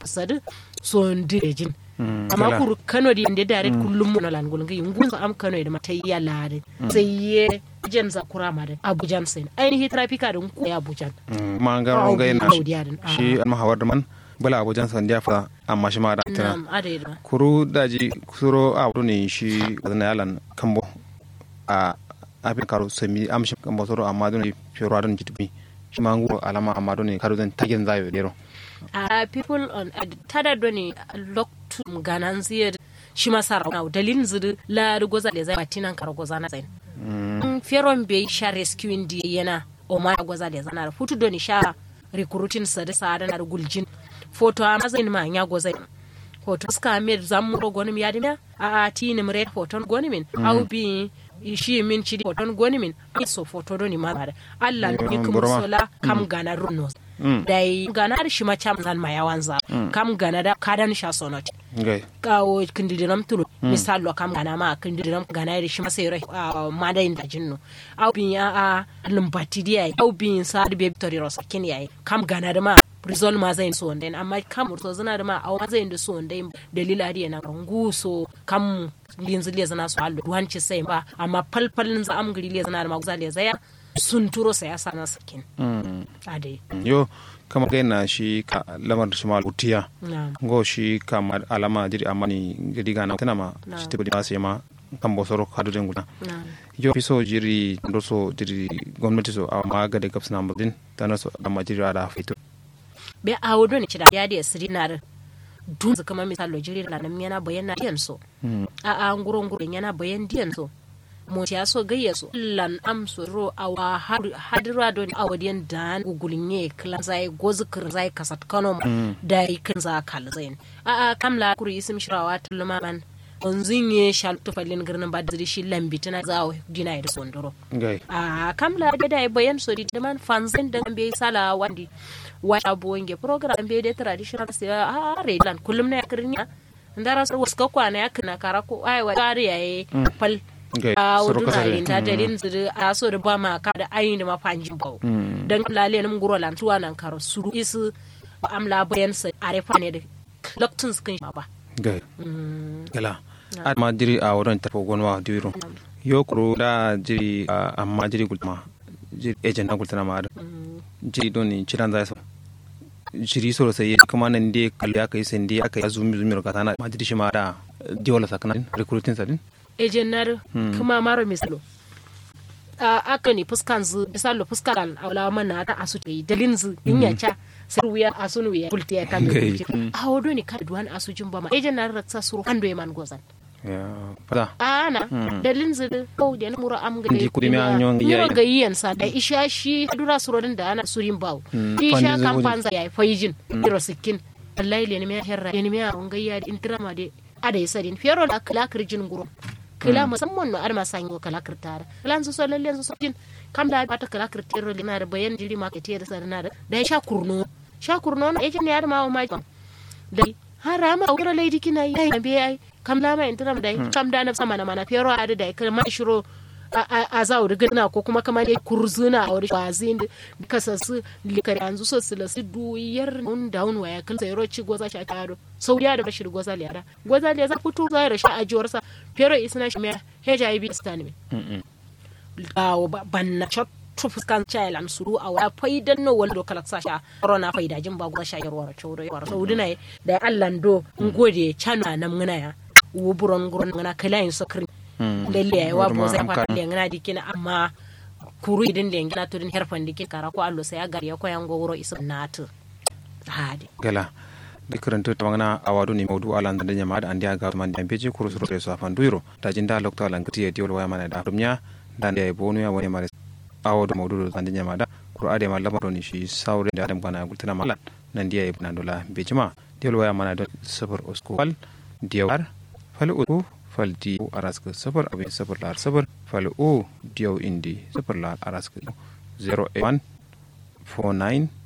sadu so ndejin amma kuru Kano di inde direct kullum mun lan gulun ga yungun am Kano da matayya lare sai ye jan za kura ma da Abuja sai ainihi trafika din ku ya Abuja ma ga yana shi amma hawar da man bala Abuja san dia fa amma shi ma da tana kuru daji kusuro a ne shi na yalan kambo a abin karo sami amshi kambo soro amma don fioro don jitbi shi ma nguro alama amma don karo zan tagen zayo dero people on tada doni loktu gananziyar shi masara na dalilin zudu la goza le zai batinan kar goza na zain feron be sha rescuing di yana o ma goza le zana futu doni sha recruiting sa da sada na guljin photo amazin ma nya goza photo ska me zamu ro gonim yadina a tini mre photo gonimin au bi shi min ci photo gonimin so photo doni ma Allah ni kuma sola kam gana runno dai gana da shi ma cham zan ma yawanza kam gana da kadan sha sonot kawo kindiram tulu misalo kam gana ma kindiram gana da shi ma sai rai ma da inda jinno au bin ya a lumbati dia au bin sa da be victory rosa kin yayi kam gana da ma result ma zai so den amma kam so zana da ma au ma zai da so den dalila dia na nguso kam linzu le zana so allo wanci sai ba amma falfalin za am gari le zana da ma guzale zaya sun turo sa ya sana sakin ade yo kama gaina shi ka lamar shi ma utiya go shi kama alama diri amani gidi gana tana ma shi tibuli ma sai ma kan bosoro kadu den guda yo fiso jiri ndoso diri gwamnati so amma ga da gabsana mudin tana so amma jiri ala fito be awodo ne cida ya da sirinar dun kama misalo jiri la nan yana bayan diyan so a nguron yana bayan diyan so mo ya so gayya so lan am so ro awa hadira don awadiyan dan gugulnye klan zai gozukir zai kasat kano dai kan za kal zain a kamla kuri isim shirawa tulma man onzinye shal to falin girnin ba da shi lambi tana zawo dina da sondoro a kamla da dai bayan so di man fanzin da be sala wandi wa abonge program be da traditional sai a relan kullum na yakrinya ndara so waska kwana yakna karako ai wa kare yayi fal a wuduna ta dalin zuri a so da ba ma ka da ayin da mafanjin bau dan lale nan guro lan tuwa nan karo suru isu amla bayan sa arefa ne da loktun skin ba gala ma diri a wurin tafi gonwa diro yo kuro da jiri amma jiri gulma jiri agent na gultana ma da jiri don ni ciran zai so jiri so sai kuma nan dai kalli aka yi sandi aka yi zumi ka tana ma jiri shi ma da diola sakanan recruiting sadin ejenar kuma maro misalo aka ne fuskanzu misalo fuskan awla mana ta asu yi dalinzu inyacha sarwiya asunu ya kulti ya kambe a wodo ne ka duwan asu jumba ma ejenar ratsa suru ando man gozan ya fada ana dalinzu ko da mura am ga ga yiyan sa da isha shi dura surodin da ana surin bawo isha kampanza ya fayjin iro sikin wallahi le ne me herra ne me an gayya intrama de ada yasadin fero da kalakir jin guro kila musamman no arma sanyo kalakir tara lan su so lalle su jin kam da bata kalakir tero lina da bayan jiri ma kete da sarna da sha kurno na eje ne arma o ma dai harama o kira lady kina yi be ai kam la ma intram dai kam da na sama na mana fero ada dai kalma shiro a zawo da gina ko kuma kamar ya kurzuna a wuri wazin da kasasu likari yanzu so su lasu duyar nun down waya kan sai roci goza shi a taro sauriya da bashir goza liyara za fito zai rashi a jiwarsa fero isna shi mai hiv stanime banna to fuskan chailan suru a waya faidan no wal dokal sasha corona faida jin ba goza shayarwa choro yar saudina da allando ngode chana nan ngana ya wuburon guron ngana kalayin sakrin lalle yayi wa bo sai fa lengna dikina amma kuru idin lengna to din herfan dikin kara ko allo sai agar ya ko yango wuro isa natu hadi gala dikranto tawangana awadu ni mawdu alan da nyama da andiya ga man dambe je kuru suru so afan duiro ta jinda lokto alan kiti diol waya mana da dumnya dan da bonu ya wani mare awadu mawdu da nyama da kuru ade ma lamaro ni shi saure da adam kana gultana malan nan diya ibn andola bejima diol waya mana da sabar oskol diyar falu faldi araska sabar abin sabar lar sabar fal o diyaw indi sabar lar araska 08149